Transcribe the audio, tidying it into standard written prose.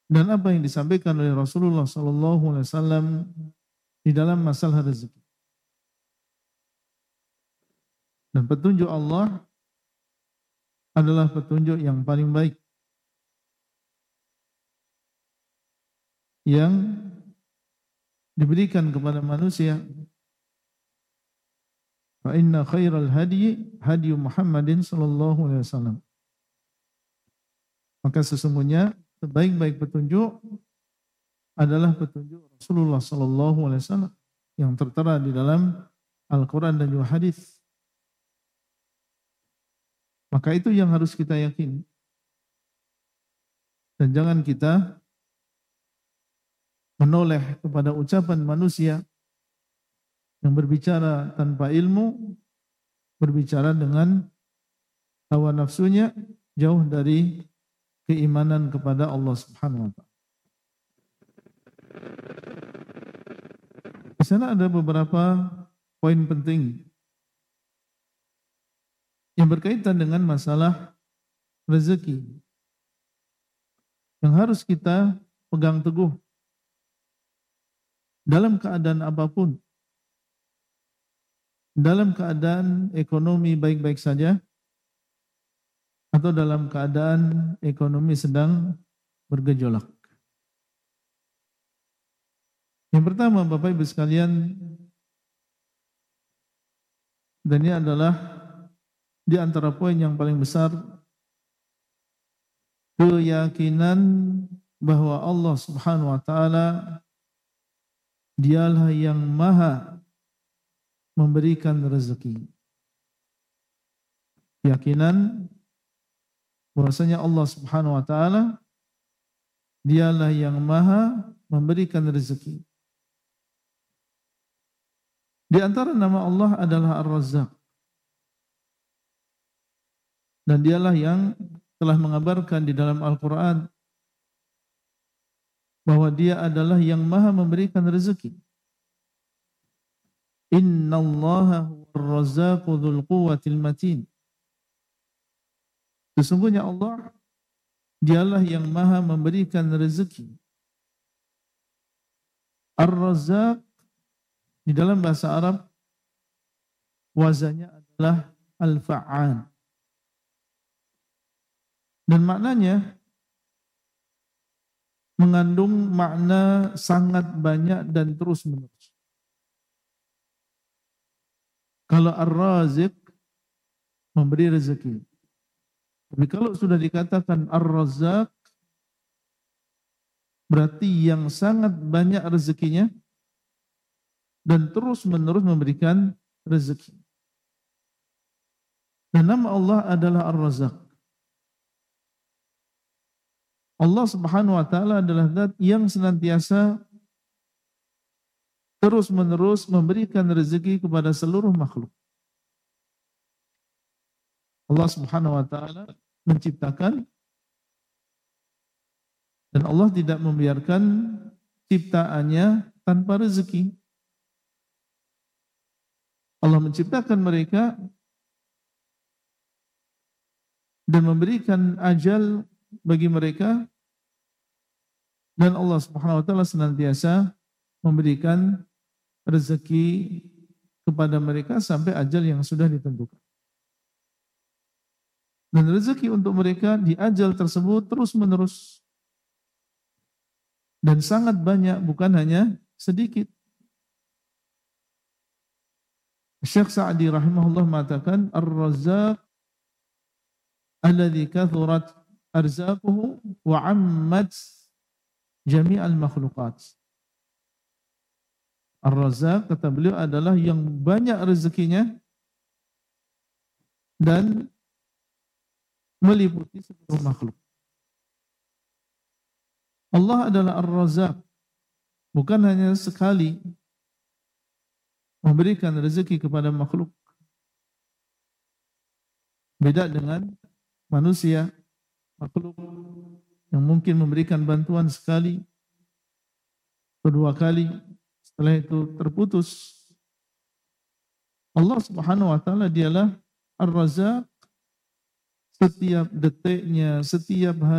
dan apa yang disampaikan oleh Rasulullah SAW di dalam masalah rezeki. Dan petunjuk Allah adalah petunjuk yang paling baik, yang diberikan kepada manusia. Fa inna khairal hadyi hadyu Muhammadin sallallahu alaihi wasallam. Maka sesungguhnya sebaik-baik petunjuk adalah petunjuk Rasulullah sallallahu alaihi wasallam yang tertera di dalam Al-Qur'an dan juga hadis. Maka itu yang harus kita yakini. Dan jangan kita menoleh kepada ucapan manusia yang berbicara tanpa ilmu, berbicara dengan hawa nafsunya, jauh dari keimanan kepada Allah Subhanahu wa taala. Di sana ada beberapa poin penting yang berkaitan dengan masalah rezeki yang harus kita pegang teguh dalam keadaan apapun. Dalam keadaan ekonomi baik-baik saja atau dalam keadaan ekonomi sedang bergejolak. Yang pertama, Bapak Ibu sekalian, dan ini adalah di antara poin yang paling besar, keyakinan bahwa Allah Subhanahu wa taala dialah yang maha memberikan rezeki. Keyakinan bahwasanya Allah Subhanahu wa taala dialah yang maha memberikan rezeki. Di antara nama Allah adalah Ar-Razzaq. Dan dialah yang telah mengabarkan di dalam Al-Quran bahwa dia adalah yang maha memberikan rezeki. Inna Allaha huwar-razzaqu dzul quwwatil matin. Sesungguhnya Allah dialah yang maha memberikan rezeki. Ar-Razzaq di dalam bahasa Arab wazannya adalah al-fa'an. Dan maknanya mengandung makna sangat banyak dan terus menerus. Kalau Ar-Raziq memberi rezeki. Tapi kalau sudah dikatakan Ar-Razzaq berarti yang sangat banyak rezekinya dan terus menerus memberikan rezeki. Dan nama Allah adalah Ar-Razzaq. Allah Subhanahu wa taala adalah zat yang senantiasa terus menerus memberikan rezeki kepada seluruh makhluk. Allah Subhanahu wa taala menciptakan dan Allah tidak membiarkan ciptaannya tanpa rezeki. Allah menciptakan mereka dan memberikan ajal bagi mereka, dan Allah Subhanahu wa taala senantiasa memberikan rezeki kepada mereka sampai ajal yang sudah ditentukan. Dan rezeki untuk mereka di ajal tersebut terus menerus dan sangat banyak, bukan hanya sedikit. Syekh Sa'di rahimahullah mengatakan Ar-Razzaq alladzi kathurat arzaquhu wa 'ammat jami'al makhluqat. Ar-Razzaq, kata beliau, adalah yang banyak rezekinya dan meliputi seluruh makhluk. Allah adalah Ar-Razzaq, bukan hanya sekali memberikan rezeki kepada makhluk. Beda dengan manusia, makhluk yang mungkin memberikan bantuan sekali, kedua kali, setelah itu terputus. Allah Subhanahu wa taala dialah Ar-Razzaq, setiap detiknya, setiap hari